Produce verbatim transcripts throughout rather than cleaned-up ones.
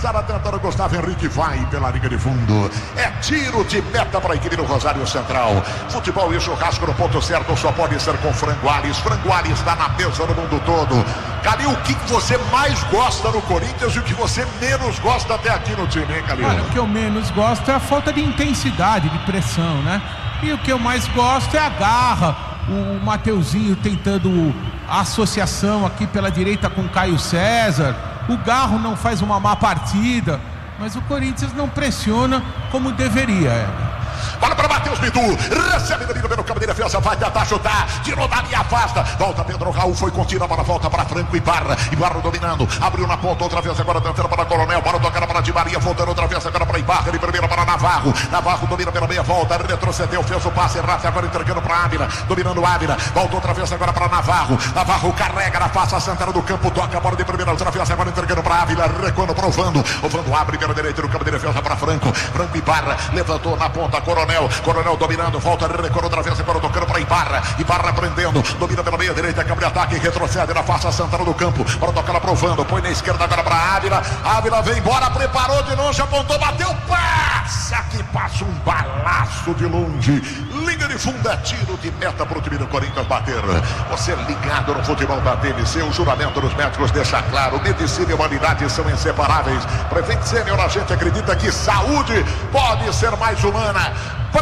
cabeçada tentando Gustavo Henrique, vai pela linha de fundo. É tiro de meta para a equipe do Rosário Central. Futebol e churrasco no ponto certo só pode ser com Frangoales. Frangoales está na mesa no mundo todo. Calil, o que você mais gosta no Corinthians e o que você menos gosta até aqui no time, hein, Calil? Olha, o que eu menos gosto é a falta de intensidade, de pressão, né? E o que eu mais gosto é a garra. O Mateuzinho tentando a associação aqui pela direita com o Caio César. O Garro não faz uma má partida, mas o Corinthians não pressiona como deveria. Bola para Matheus Bidu, recebe domínio pelo campo de defesa, vai tentar chutar, tirou da linha, afasta, volta Pedro Raul, foi contida, a bola volta para Franco Ibarra, Ibarra dominando, abriu na ponta, outra vez agora tentando para Coronel, bola tocada para Di Maria, voltando outra vez agora para Ibarra, de primeira para Navarro, Navarro domina pela meia volta, retrocedeu, fez o passe errado, agora entregando para Ávila, dominando Ávila, volta outra vez agora para Navarro, Navarro carrega na face central do campo, toca a bola de primeira, outra vez agora entregando para Ávila, recuando para o Vando, o Vando abre pela direita do campo de defesa para Franco, Franco Ibarra, levantou na ponta, Coronel, Coronel dominando, volta, recuando outra vez, agora tocando para Ibarra, Ibarra prendendo, domina pela meia direita, câmbio de ataque, retrocede na face central do campo, para tocar aprovando, põe na esquerda agora para Ávila, Ávila vem embora, preparou de longe, apontou, bateu, passa, que passa um balaço de longe, linha de fundo, é tiro de meta para o time do Corinthians bater. Você ligado no futebol da T V C, o juramento dos médicos deixa claro, medicina e humanidade são inseparáveis. Prevent Senior, a gente acredita que saúde pode ser mais humana.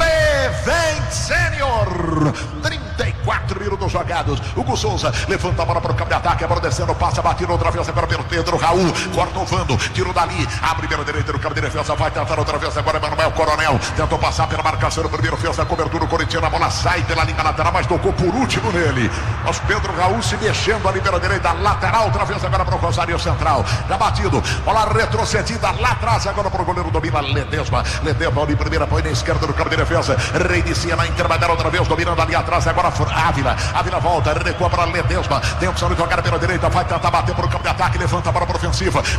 Prevent Senior, trinta e quatro minutos jogados. Hugo Souza levanta a bola para o campo de ataque, a bola descendo, passa, batendo outra vez agora pelo Pedro Raul, corta o Vando, tiro dali, abre pela direita do campo de defesa, vai tentar outra vez agora Emanuel Coronel, tentou passar pela marcação, no primeiro fez a cobertura, o Corinthians, a bola sai pela linha lateral, mas tocou por último nele. Mas Pedro Raul se mexendo ali pela direita, lateral, outra vez agora para o Rosário Central, já batido, bola retrocedida lá atrás, agora para o goleiro, domina Ledesma, Ledesma ali primeira, põe na esquerda do campo de defesa, reinicia na intermediária outra vez, dominando ali atrás, agora Ávila, Ávila volta, recua para Ledesma, tem opção de tocar pela direita, vai tentar bater para o campo de ataque, levanta a bola para a ofensiva,